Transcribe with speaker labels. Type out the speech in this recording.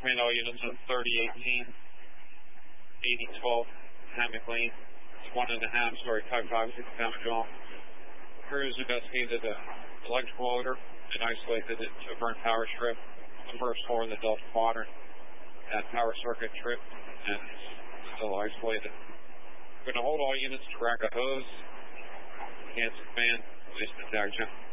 Speaker 1: command all units on 3018, 8012, Hammock Lane. It's 1.5-story Type 56 damage all. Crews investigated the electrical odor and isolated it to a burnt power strip on the first floor of the Delta Quadrant. That power circuit tripped and it's still isolated. We're going to hold all units to rack a hose. Cancel command, please contact you.